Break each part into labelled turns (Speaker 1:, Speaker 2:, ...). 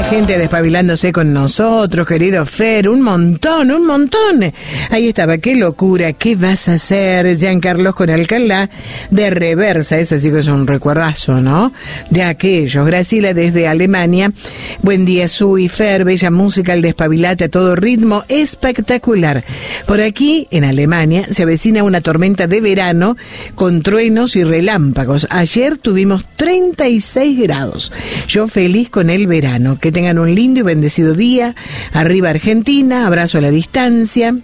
Speaker 1: La gente despabilándose con nosotros, querido Fer, un montón. Ahí estaba, qué locura, ¿qué vas a hacer? Giancarlos con Alcalá de Reversa, ese sí que es un recuerdazo, ¿no? De aquellos. Graciela desde Alemania, buen día Su y Fer, bella música, el despabilate a todo ritmo, espectacular. Por aquí, en Alemania, se avecina una tormenta de verano con truenos y relámpagos. Ayer tuvimos 36 grados. Yo feliz con el verano. Que tengan un lindo y bendecido día. Arriba Argentina, abrazo a la distancia.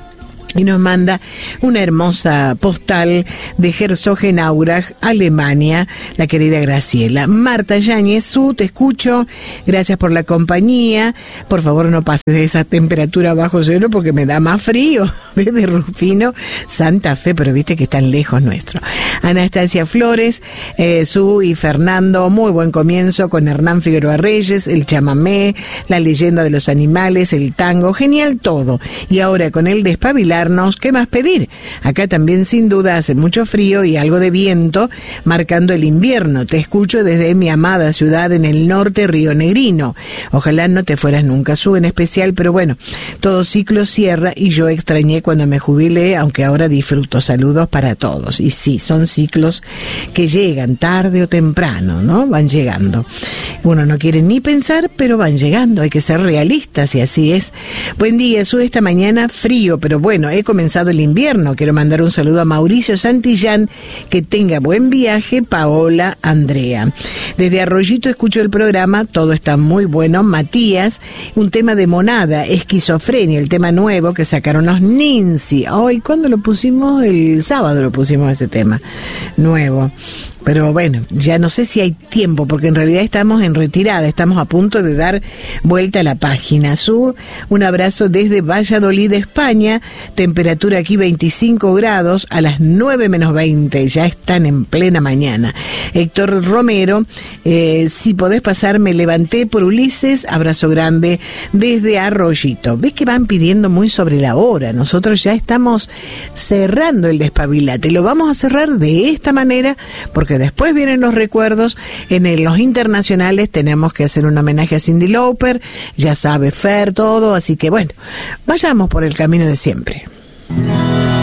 Speaker 1: Y nos manda una hermosa postal de Herzogenaurach, Alemania, la querida Graciela. Marta Yáñez, te escucho, gracias por la compañía. Por favor, no pases de esa temperatura bajo cero porque me da más frío. Desde Rufino, Santa Fe, pero viste que están lejos nuestro. Anastasia Flores, Su y Fernando, muy buen comienzo con Hernán Figueroa Reyes, el chamamé, la leyenda de los animales, el tango, genial todo. Y ahora con el despabilar, ¿qué más pedir? Acá también sin duda hace mucho frío y algo de viento marcando el invierno. Te escucho desde mi amada ciudad en el norte, Río Negrino. Ojalá no te fueras nunca, Su, en especial, pero bueno, todo ciclo cierra y yo extrañé cuando me jubilé, aunque ahora disfruto. Saludos para todos. Y sí, son ciclos que llegan tarde o temprano, ¿no? Van llegando. Uno no quiere ni pensar, pero van llegando. Hay que ser realistas y así es. Buen día, Su, esta mañana frío, pero bueno, he comenzado el invierno. Quiero mandar un saludo a Mauricio Santillán, que tenga buen viaje. Paola, Andrea. Desde Arroyito escucho el programa, todo está muy bueno. Matías, un tema de monada, esquizofrenia, el tema nuevo que sacaron los Nincy. Hoy, ¿cuándo lo pusimos? El sábado lo pusimos ese tema nuevo. Pero bueno, ya no sé si hay tiempo, porque en realidad estamos en retirada, estamos a punto de dar vuelta a la página. Su, un abrazo desde Valladolid, España, temperatura aquí 25 grados, a las 9 menos 20, ya están en plena mañana. Héctor Romero, si podés pasar, me levanté por Ulises, abrazo grande desde Arroyito. ¿Ves que van pidiendo muy sobre la hora? Nosotros ya estamos cerrando el despabilate, lo vamos a cerrar de esta manera, porque después vienen los recuerdos. En los internacionales tenemos que hacer un homenaje a Cyndi Lauper, ya sabe Fer todo, así que bueno, vayamos por el camino de siempre.